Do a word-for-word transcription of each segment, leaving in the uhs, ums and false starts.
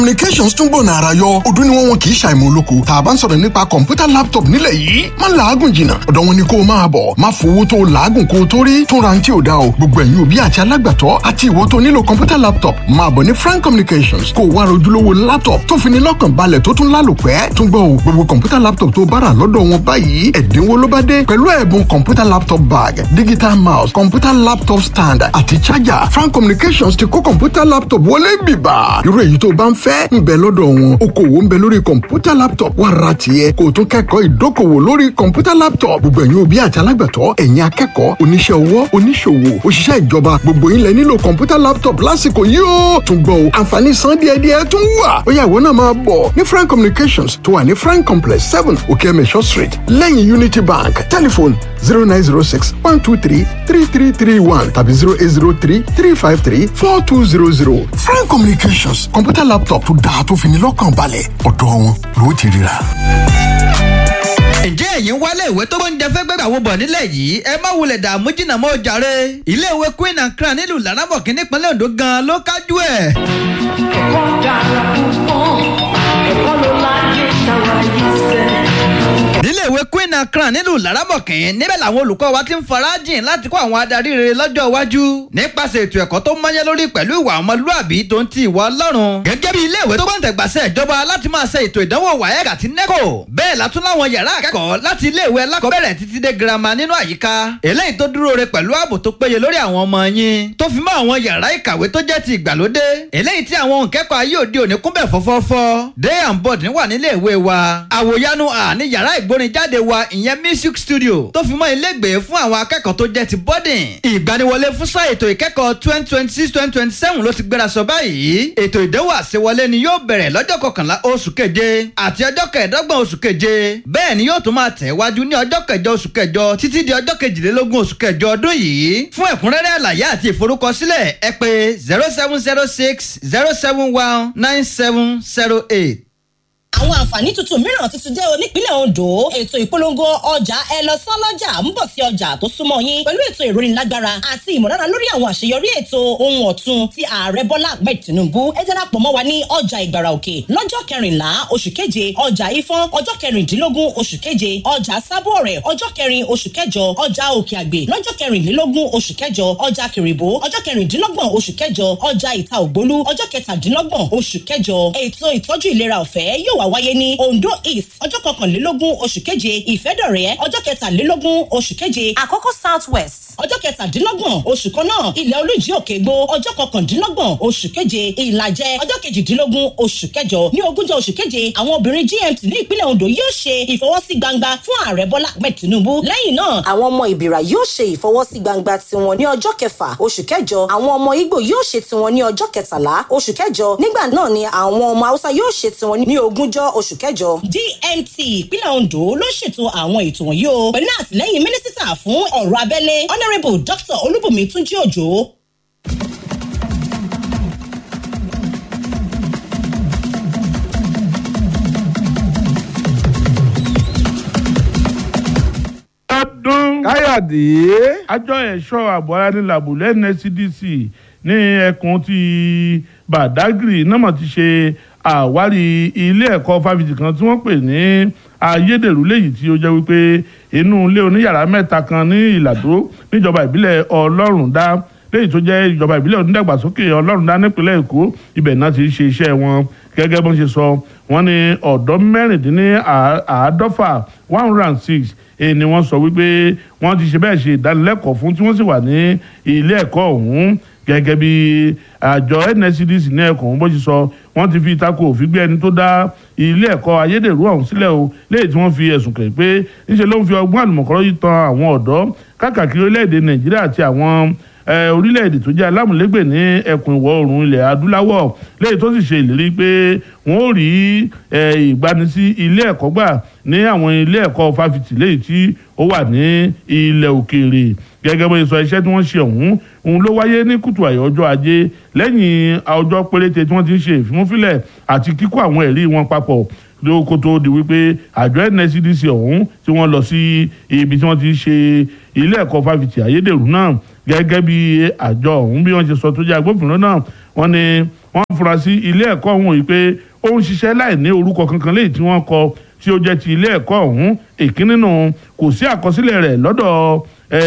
Communications tún gbọ̀nà àrà yọ ọdún ni wọ́n wọn kì í ṣàìmọ̀ olóko tá a bá ń sọ̀rọ̀ nípa kọ̀ǹpútà laptop nílẹ̀ yìí má làágùn jìnnà ọ̀dọ̀ wọn ni kó o máa bọ̀ má fowó tó làágùn kó o tó rí tún ra ní tí ò dá o gbogbo ẹ̀yin òbí àti alágbàtọ́ àti ìwọ tó nílò kọ̀ǹpútà laptop máa bọ̀ ní Frank Communications kó o wá rojúlówó laptop tó fi ní lọ́kàn balẹ̀ tó tún lálòpẹ́ tún gbọ́ o gbogbo kọ̀ǹpútà laptop tó bá rà lọ́dọ̀ wọn báyìí ẹ̀dínwó ló bá dé pẹ̀lú ẹ̀bùn kọ̀ǹpútà laptop bag digital mouse kọ̀ǹpútà laptop stand àti charger Frank Communications ti kó kọ̀ǹpútà laptop wọlé bìbà irú èyí tó bá ń fẹ́ ń bẹ lọ́dọ̀ wọn okòwò ń bẹ lórí kọ̀ǹpútà laptop wá ra tiẹ̀ kó o tún kẹ́kọ̀ọ́ ìdókòwò lórí kọ̀ǹpútà laptop gbogbo ẹ̀yin òbí àti alágbàtọ́ ẹ̀yin akẹ́kọ̀ọ́ oníṣẹ́ ọwọ́ oníṣòwò òṣìṣẹ́ ìjọba gbogbo yín lẹ nílò kọ̀ǹpútà laptop lásìkò yìí ó tún gbọ́ o àǹfààní san díẹ̀díẹ̀ tún wà ó yá ìwọ náà máa bọ̀ ní Frank Communications tó wà ní Frank Complex seven Okemesho Street lẹ́yìn Unity Bank telephone zero nine zero six one two three three three three one tàbí zero eight zero three three five three four two zero zero Frank Communications kọ̀ǹpútà laptop tó dáa tó fi ní lọ́kàn balẹ̀ ọ̀dọ̀ wọn ló ti ríra. ǹjẹ́ ẹ̀yin wálé ìwé tó ń jẹ fẹ́ gbẹ́gbà wo bọ̀ nílẹ̀ yìí ẹ má wulẹ̀ dààmú jìnnà mọ́ jàre ilé ìwé Queen and Crown nílùú Láràbọ̀kí nípínlẹ̀ Ondo gan-an ló kájú ẹ̀. ẹ̀kọ́ dára púpọ̀ ẹ̀kọ́ ló láyé táwa yìí sẹ́. nílé ìwé Queen and Crown nílùú Láràbọ̀kí níbẹ̀ làwọn olùkọ́ wa ti ń farajìn láti kó àwọn adarí rere lọ́jọ́ iwájú nípasẹ̀ ètò ẹ̀kọ́ tó mọ́yẹ́ lórí pẹ̀lú ìwà ọmọlúàbí tó ń ti ìwà Ọlọ́run gẹ́gẹ́ bí ilé ìwé tó gbọ́ǹtẹ̀gbàsẹ̀ ìjọba láti máa ṣe ètò ìdánwò WAEC àti NECO bẹ́ẹ̀ látún láwọn yàrá akẹ́kọ̀ọ́ láti ilé ìwé alákọ̀ọ́bẹ̀rẹ̀ títí dé girama nínú àyíká eléyìí tó dúró re pẹ̀lú ààbò tó péye lórí àwọn ọmọ yín tó fi mọ́ àwọn yàrá ìkàwé tó jẹ́ ti ìgbàlódé eléyìí tí àwọn òǹkẹ́kọ̀ọ́ ayé òde òní kúnbẹ̀ fọ́fọ́fọ́ day and board wà nílé ìwé wa àwòyanu à ní yàrá ìgbórinjáde wa ìyẹn music studio tó fi mọ́ ilégbèé fún àwọn akẹ́kọ̀ọ́ tó jẹ́ ti boarding ìgbaniwọlé fún sáà ètò ìkẹ́kọ̀ọ́ twenty twenty six twenty twenty seven ló ti gbéra sọ báyìí ètò ìdánwò àṣewọlé ni yóò bẹ̀rẹ̀ lọ́jọ́ kọkànlá oṣù keje àti ọjọ́ kẹẹ̀ẹ́dọ́gbọ̀n oṣù keje bẹ́ẹ̀ ni yóò tún máa tẹ̀ wájú ní ọjọ́ kẹjọ oṣù kẹjọ títí di ọjọ́ kejìlélógún oṣù kẹjọ ọdún yìí fún ẹ̀kúnrẹ́rẹ́ àlàyé àti ìforúkọsílẹ̀ ẹ pè zero seven zero six zero seven one nine seven zero eight. àwọn àǹfààní tuntun mìíràn tuntun dé onípínlẹ̀ Ondo ètò ìpolongo ọjà ẹ lọ sán lọ́jà ń bọ̀ sí ọjà tó súnmọ́ yín pẹ̀lú ètò ìrónilágbára àti ìmọ̀lára lórí àwọn àṣeyọrí ètò ohun ọ̀tun ti ààrẹ Bọ́lá Ahmed Tinubu ẹ darapọ̀ mọ́ wa ní ọjà Ìgbàrà Òkè lọ́jọ́ kẹrìnlá oṣù keje ọjà Ifọ̀n ọjọ́ kẹrìndínlógún oṣù keje ọjà Sábọ̀ọ̀rẹ̀ ọjọ́ kẹrin oṣù kẹjọ ọjà Òkè Àgbè lọ́jọ́ kẹrìnlélógún oṣù kẹjọ ọjà Kìrìbó ọjọ́ kẹrìndínlọ́gbọ̀n oṣù kẹjọ ọjà Ìta Ògbólú ọjọ́ kẹtàdínlọ́gbọ̀n oṣù kẹjọ ètò ìtọ́jú ìlera ọ̀fẹ́ yóò wá wáyé ní Ondo East ọjọ́ kọkànlélógún oṣù keje Ìfẹ́dọ̀rẹ́ ọjọ́ kẹtàlélógún oṣù keje Àkọ́kọ́ South West ọjọ́ kẹtàdínlọ́gbọ̀n oṣù kan náà Ilẹ̀ Olújí Òkègbó ọjọ́ kọkàndínlọ́gbọ̀n oṣù keje Ìlàjẹ ọjọ́ kejìdínlógún oṣù kẹjọ ní ogúnjọ́ oṣù keje àwọn obìnrin G M T ní ìpínlẹ̀ Ondo yóò ṣe ìfọwọ́sí gbangba fún ààrẹ Bọ́lá Ahmed Tinubu lẹ́yìn náà àwọn ọmọ Ìbìrà yóò ṣe ìfọwọ́sí gbangba tiwọn ní ọjọ́ kẹfà oṣù kẹjọ àwọn ọmọ Ìgbò yóò ṣe tiwọn ní ọjọ́ kẹtàlá oṣù kẹjọ nígbà náà ni àwọn ọmọ Haúsá yóò ṣe tiwọn ní ogúnjọ́ oṣù kẹjọ. D M T ìpínlẹ̀ Ondo ló ṣètò àwọn ètò wọ̀nyí o pẹ̀lú àtìlẹ́yìn mínísítà fún ọ̀rọ̀ abẹ́lé Honourable Doctor Olúbùnmi Túnjí Òjó. Káyọ̀dé. àjọ ẹ̀ṣọ́ ààbò ara ní làbùlẹ̀ N S C D C ní ẹkùn ti Badagry náà ti ṣe àwárí ilé ẹ̀kọ́ fáfitì kan tí wọ́n pè ní ayédèrú léyìí tí ó jẹ́ wípé inú ilé oníyàrá mẹ́ta kan ní Ìlàdó níjọba ìbílẹ̀ Ọlọ́rundá léyìí tó jẹ́ ìjọba ìbílẹ̀ onídàgbàsókè Ọlọ́rundá nípínlẹ̀ Èkó ibẹ̀ náà ti ṣe iṣẹ́ wọn gẹ́gẹ́ bó ń ṣe sọ wọ́n ní ọ̀dọ́ mẹ́rìndínláàádọ́fà one hundred and six ni wọ́n sọ wípé wọ́n ti ṣe bẹ́ẹ̀ ṣe ìdánilẹ́kọ̀ọ́ fún tí wọ́n sì wà ní ilé ẹ̀kọ́ ọ̀hún gẹ́gẹ́ bí àjọ N S C D C ní ẹ̀kọ́ ọ̀hún bó ṣe sọ wọ́n ti fi ìtakò òfin gbé ẹni tó dá ilé ẹ̀kọ́ ayédèrú ọ̀hún sílẹ̀ o léyìí tí wọ́n fi ẹ̀sùn kàn pé níṣẹ́ ló ń fi ọgbọ́n àlùmọ̀kọ́rọ́ yìí tan àwọn ọ̀dọ́ káàkiri orílẹ̀-èdè Nàìjíríà àti àwọn orílẹ̀-èdè tó jẹ́ alámùlégbè ní ẹkùn ìwọ̀ oòrùn ilẹ̀ adúláwọ̀ léyìí tó sì ṣe ìlérí pé wọ́n ó rí ìgbanisí ilé ẹ̀kọ́ gbà ní àwọn ilé ẹ̀kọ́ fáfitì léyìí tí ó wà ní ilẹ̀ òkèèrè gẹ́gẹ́ bó ṣe sọ iṣẹ́ tí wọ́n ṣe ọ̀hún òun ló wáyé ní kùtù àyè ọjọ́ ajé lẹ́yìn ọjọ́ péréte tí wọ́n ti ń ṣe ìfimúfilẹ̀ àti kíkó àwọn ẹ̀rí wọn papọ̀ lóko tó di wípé àjọ N S C D C ọ̀hún tí wọ́n lọ sí ibi tí wọ́n ti ṣe ilé ẹ̀kọ́ fáfitì ayédèrú náà gẹ́gẹ́ bí àjọ ọ̀hún bí wọ́n ṣe sọ tó jẹ́ agbófinró náà wọ́n ní wọ́n fura fura sí ilé ẹ̀kọ́ ọ̀hún yìí pé ó ń ṣiṣẹ́ láì ní orúkọ kankan léyìí tí wọ́n kọ tí ó jẹ́ ti ilé ẹ̀kọ́ ọ̀hún. èkínní nù kò sí àkọsílẹ̀ rẹ̀ lọ́dọ̀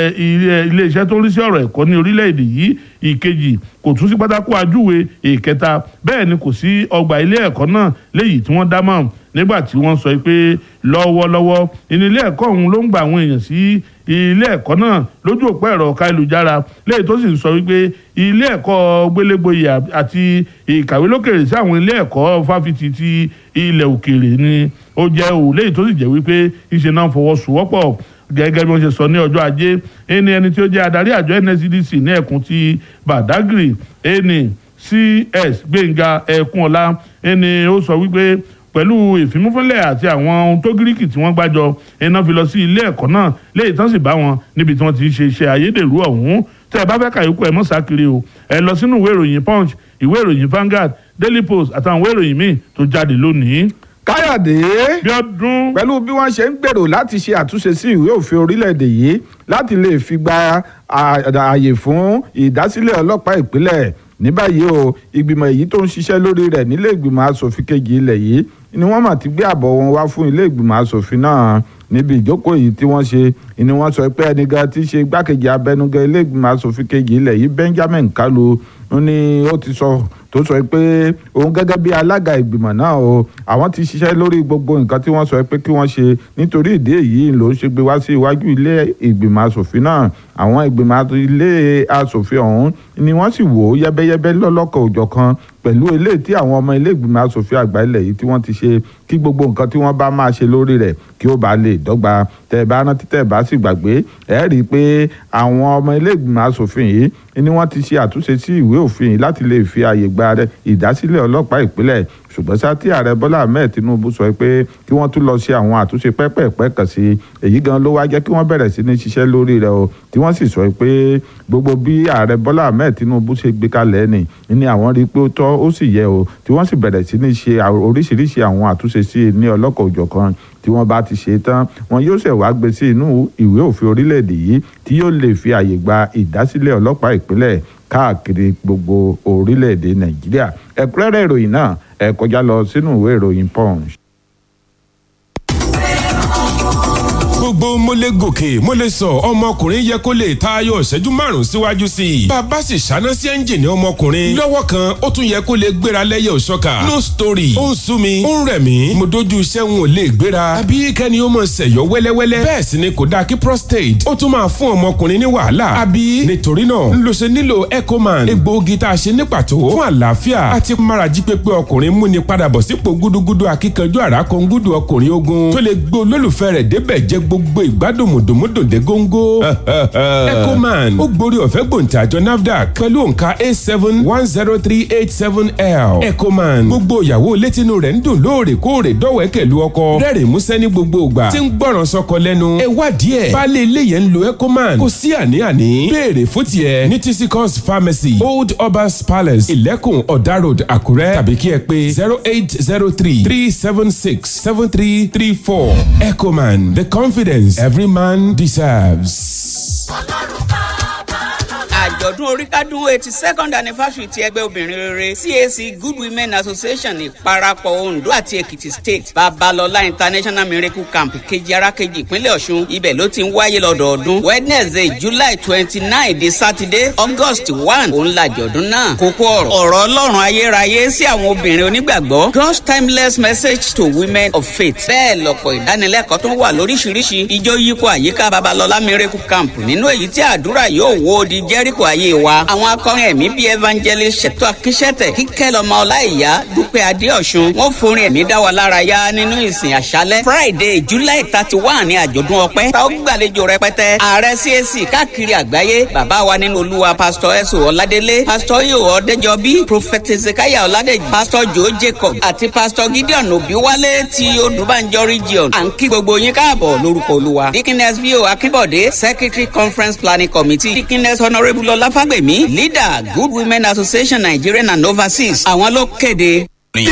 iléeṣẹ́ tó ń rí sí ọ̀rọ̀ ẹ̀kọ́ ní orílẹ̀-èdè yìí. ìkejì kò tún sí pátákó ajúwe. ìkẹta bẹ́ẹ̀ ni kò sí ọgbà ilé ẹ̀kọ́ náà léyìí tí wọ́n dá mọ́ nígbà tí wọ́n sọ pé lọ́wọ́lọ́wọ́ inú ilé ẹ̀kọ́ ọ̀hún ló ń gba àwọn èèyàn sí ilé ẹ̀kọ́ náà lójú òpó ẹ̀rọ káyélujára léyìí tó sì ń sọ wípé ilé ẹ̀kọ́ gbélégbòye àti ìkàwé lókèrè sí àwọn ilé ẹ̀kọ́ fáfitì ti ilẹ̀ òkèèrè ni ó jẹ́ òun léyìí tó sì jẹ́ wípé ìṣe náà fọwọ́sowọ́pọ̀ gẹ́gẹ́ bí wọ́n ṣe sọ ní ọjọ́ ajé. ẹni ẹni tí ó jẹ́ adarí àjọ N S C D C ní ẹkùn ti Badagry ẹni C S Gbénga Ẹkúnọlá ẹni ó sọ wípé pẹ̀lú ìfimúfínlẹ̀ àti àwọn ohun tó gíríkì tí wọ́n gbàjọ iná fi lọ sí ilé ẹ̀kọ́ náà léyìí tán sì bá wọn níbi tí wọ́n ti ṣe iṣẹ́ ayédèrú ọ̀hún. tẹ́ ẹ bá fẹ́ kàyókù ẹ̀ mọ́ sákiri o ẹ lọ sínú ìwé ìròyìn Punch, ìwé ìròyìn Vanguard, Daily Post àtàwọn ìwé ìròyìn míì tó jáde lónìí. Káyọ̀dé pẹ̀lú bí wọ́n ṣe ń gbèrò láti ṣe àtúnṣe sí ìwé òfin orílẹ̀-èdè yìí láti lè fi gba ààyè fún ìdásílẹ̀ ọlọ́pàá ìpínlẹ̀ ní báyìí o ìgbìmọ̀ èyí tó ń ṣiṣẹ́ lórí rẹ̀ nílé ìgbìmọ̀ asòfin kejì ilẹ̀ yìí ni wọ́n mà ti gbé àbọ̀ wọn wá fún ilé ìgbìmọ̀ asòfin náà. níbi ìjókòó yìí tí wọ́n ṣe ni wọ́n sọ pé ẹnìkan tí í ṣe igbákejì abẹnugan ilé ìgbìmọ̀ asòfin kejì ilẹ̀ yìí Benjamin Kalu ni ó ti sọ tó sọ pé òun gẹ́gẹ́ bí alága ìgbìmọ̀ náà o àwọn ti ṣiṣẹ́ lórí gbogbo nǹkan tí wọ́n sọ pé kí wọ́n ṣe nítorí ìdí èyí ló ń ṣe gbé wá sí iwájú ilé ìgbìmọ̀ asòfin náà. àwọn ìgbìmọ̀ ilé asòfin ọ̀hún ni wọ́n sì wò ó yẹ́bẹ́yẹ́bẹ́ lọ́lọ́kọ̀ òjọ̀kan pẹ̀lú eléyìí tí àwọn ọmọ ilé ìgbìmọ̀ asòfin àgbà ilẹ̀ yìí tí wọ́n ti ṣe kí gbogbo nǹkan tí wọ́n bá máa ṣe lórí rẹ̀ kí ó bá lè dọ́gba. tẹ́ bá rántí tẹ́ bá sì gbàgbé ẹ rí i pé àwọn ọmọ ilé ìgbìmọ̀ asòfin yìí ni wọ́n ti ṣe àtúnṣe sí ìwé òfin yìí láti lè fi ààyè gba ìdásílẹ̀ ọlọ́pàá ìpínlẹ̀. ṣùgbọ́n sá tí ààrẹ Bọ́lá Ahmed Tinubu sọ pé kí wọ́n tún lọ ṣe àwọn àtúnṣe pẹ́pẹ́pẹ́ kan sí èyí gan ló wá jẹ́ kí wọ́n bẹ̀rẹ̀ sí ní ṣiṣẹ́ lórí rẹ̀ o tí wọ́n sì sọ pé gbogbo bí ààrẹ Bọ́lá Ahmed Tinubu ṣe gbé kalẹ̀ ni ni àwọn rí i pé ó tọ́ ó sì yẹ o tí wọ́n sì bẹ̀rẹ̀ sí ní ṣe oríṣiríṣi àwọn àtúnṣe sí i ní ọlọ́kọ̀ òjọ̀kan. tí wọ́n bá ti ṣe tán wọn yóò ṣẹ̀ wá gbé sí inú ìwé òfin orílẹ̀-èdè yìí tí yóò lè fi àyè gba ìdásílẹ̀ ọlọ́pàá ìpínlẹ̀ káàkiri gbogbo orílẹ̀-èdè Nàìjíríà. ẹ̀kúnrẹ́rẹ́ ìròyìn náà ẹ kọjá lọ sínú ìwé ìròyìn Punch. gbogbo mo lè gòkè mo lè sọ ọmọkùnrin yẹ kó lè tayọ ìṣẹ́jú márùn-ún síwájú sí i. bàbá sì ṣáná sí ẹ́ńjìnì ọmọkùnrin lọ́wọ́ kan ó tún yẹ kó lè gbéra lẹ́yẹ òṣọ́ka. no story ó ń sú mi ó ń rẹ̀ mí mo dojú iṣẹ́ ń ò lè gbéra. àbí kẹ́ni ó mọ̀ ṣẹ̀yọ́ wẹ́lẹ́wẹ́lẹ́. bẹ́ẹ̀ sì ni kò dáa kí prostate ó tún máa fún ọmọkùnrin ní wàhálà. àbí nítorí náà ń lo ṣe nílò Ecoman egbòogi tá a ṣe ní pàtó fún àlàáfíà àti márají pépé ọkùnrin mú ni padà bọ̀ sípò gúdúgúdú akíkanjú àràkọ́ngúdú ọkùnrin ogun tó lè gbé olólùfẹ́ rẹ̀ débẹ̀ jẹ́ gbogbo ìgbádùn mùdùmùdùndé góńgó. Ecoman ó gborí ọ̀fẹ́ gbòǹtẹ̀ àjọ NAFDAC pẹ̀lú òǹkà A seven one zero three eight seven L. Ecoman gbogbo ìyàwó létínú rẹ̀ ń dùn lóòrèkóòrè dọ́wẹ́kẹ̀lú ọkọ rẹ́rìn músẹ́ ní gbogbo ìgbà tí ń gbọ́ràn sọ́kọ lẹ́nu. ẹ wádìí ẹ̀ baálé ilé yẹn ń lo Ecoman kò sí àní-àní béèrè fún tiẹ̀ ní Tisicus Pharmacy Old Obas Palace Ìlẹ́kùn Ọ̀dà Road Àkúrẹ́ tàbí kí ẹ pé zero eight zero three three seven six seven three three four. Ecoman, the confidence every man deserves. àjọ̀dún oríkádún eighty second anniversary ti ẹgbẹ́ obìnrin rere C A C Good Women Association ìparapọ̀ Ondo àti Èkìtì State Babalọlá International Miracle Camp kejì arákejì ìpínlẹ̀ Ọ̀ṣun ibẹ̀ ló ti ń wáyé lọ́dọọdún Wednesday July twenty nine di Saturday August one òun làjọ̀dún náà. kókó ọ̀rọ̀ ọ̀rọ̀ Ọlọ́run ayérayé sí àwọn obìnrin onígbàgbọ́ God's timeless message to women of faith. bẹ́ẹ̀ lọ́pọ̀ ìdánilẹ́kọ̀ọ́ tó wà lóríṣiríṣi ijó yípo àyíká Babalọlá Miracle Camp nínú èyí tí àdúrà yóò wó di Jẹ́ríkò ayé wa. àwọn akọrin ẹ̀mí bíi evangelist Ṣètò Akíṣẹ́tẹ̀ Kíkẹ́ lọ́mọ Ọláìyá Dúpẹ́ Adéọ̀ṣun wọ́n forin ẹ̀mí dá wa lára yá nínú ìsìn àṣálẹ́ Friday July thirty one ní àjọ̀dún ọpẹ́ tá ó gbàlejò rẹpẹtẹ ààrẹ C A C káàkiri àgbáyé bàbá wa nínú Olúwa Pastor Ẹ̀sùn Ọládélé Pastor Yòó Ọdẹ́jọbí Prophet Ezekiah Ọládèjì Pastor Joe Jacob àti Pastor Gideon Òbíwálé ti Odùbánjọ region à ń kí gbogbo yín káàbọ̀ lórúkọ Olúwa. Dickiness V O Akínbọ̀dé Secretary Conference Planning Committee Dickiness Honourable Ọláfágbèmí Leader Good Women Association Nigerian and Overseas àwọn ló kéde.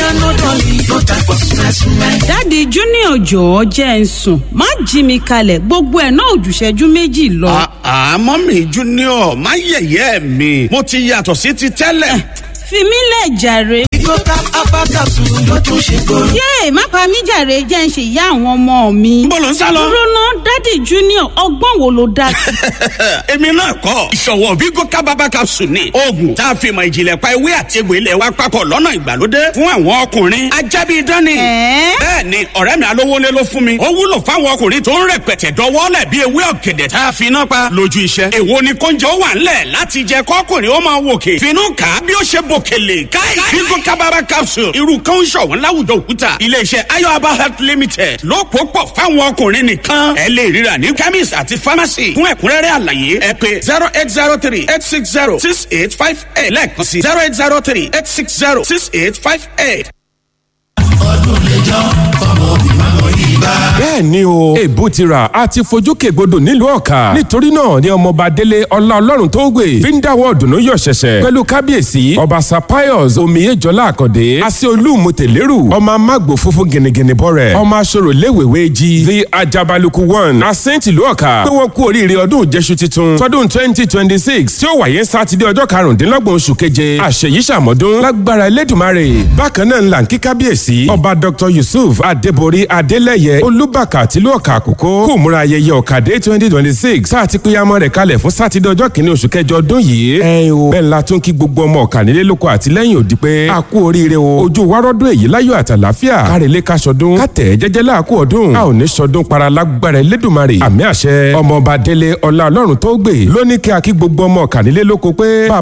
Dádì Junior jọ̀ọ́ jẹ́ ń sùn má jí mi kalẹ̀ gbogbo ẹ̀ náà òjùṣẹ́jú méjì lọ. àmọ́ mi Junior má yẹ̀yẹ́ mi mo ti yàtọ̀ sí ti tẹ́lẹ̀. fi mí lẹ̀ jàre. Bigo cap apá capsule ló tún ṣe kóró. yéè má pa mí jàre jẹ́ ń ṣe ìyá àwọn ọmọ mi. Níbo ló ń sá lọ? dúró ná dádì junior ọgbọ́n wo ló dá sí. Èmi náà kọ́ ìṣọ̀wọ́ Bigo cap apá capsule ni oògùn tá a fi mọ ìjìnlẹ̀ pa ewé àti egbò ilẹ̀ wa papọ̀ lọ́nà ìgbàlódé fún àwọn ọkùnrin ajábí dání. Bẹ́ẹ̀ ni ọ̀rẹ́ mi alówólé ló fún mi ó wúlò fáwọn ọkùnrin tó ń rẹpẹtẹ dọwọ́lẹ̀ bí ewé ọ̀gẹ̀dẹ̀ tá a fi iná pa lójú iṣẹ́. Èwo ni kóúnjẹ ó wà ńlẹ̀ láti jẹ kọ́kùnrin ó máa wòkè finú kà á bí ó ṣe bòkèlè káì. Bigo kábàbà capsule irú kan ń ṣọ̀wọ́n láwùjọ òkúta iléeṣẹ́ Ayoaba health limited ló pò pọ̀ fáwọn ọkùnrin nìkan. Ẹ lè ríra ní chemist àti pharmacy fún ẹ̀kúnrẹ́rẹ́ àlàyé ẹ pè zero eight zero three eight six zero six eight five eight lẹ́ẹ̀kan sí zero eight zero three eight six zero six eight five eight. ọdún lè jọ ọmọ òbí máa mọ yìí bá. bẹ́ẹ̀ ni o èbó ti rà á ti fojú kègbodò nílùú ọ̀ka nítorí náà ni ọmọọba délé ọlá ọlọ́run tó gbé fi ń dáwọ́ ọ̀dùnnú yọ̀ ṣẹ̀ṣẹ̀ pẹ̀lú kábíyèsí ọba sapios omiyejọlá àkàndé àti olúmọtẹlẹ́rù ọmọ amágbó funfun gẹ̀nẹ̀gẹ̀nẹ̀ bọ̀rẹ̀ ọmọ aṣọ́rò léwèwé jí the ajabaluku one asẹ́ǹtì ìlú ọ̀ka pé wọ́n kú oríire ọdún ìjẹsù titun tọdún twenty twenty six tí ó wáyé sátidé ọjọ́ karùndínlọ́gbọ̀n oṣù keje àṣeyí ṣàmọ́dún lágbára elédùnmarè bákan náà ńlá ń kí kábíyèsí ọba dr yusuf adébórí adélẹ́yẹ olúbàkà tìlú ọ̀ka àkókò kò múra ayẹyẹ ọ̀kadé twenty twenty six tá a ti péyàmọ́ rẹ̀ kalẹ̀ fún sátidé ọjọ́ kìíní oṣù kẹjọ ọdún yìí ẹ o bẹ́ẹ̀ la tún kí gbogbo ọmọ ọ̀ka nílé lóko àtìlẹ́yìn òdì pé a kú oríire o ojú wa rọ́dún èyí láyọ̀ àtàláfíà kárẹ̀lé ká ṣọdún kátẹ̀ jẹ́jẹ́ láàkú ọdún a ò ní ṣọdún para lágbára elédùnmarè àmì àṣẹ ọmọọba délé ọlá ọlọ́run tó gbé lóní kí a kí gbogbo ọmọ ọ̀ka nílé lóko pé